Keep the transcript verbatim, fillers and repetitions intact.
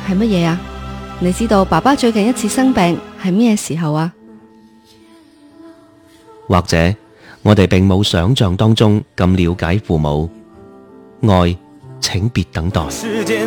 係乜嘢啊？你知道爸爸最近一次生病係咩時候啊？ 或者我哋並冇想象當中咁了解父母，愛，請別等待。